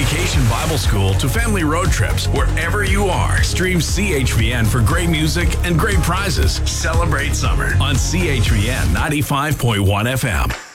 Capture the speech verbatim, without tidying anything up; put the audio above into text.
Vacation Bible School to family road trips, wherever you are, stream C H V N for great music and great prizes. Celebrate summer on C H V N ninety-five point one F M.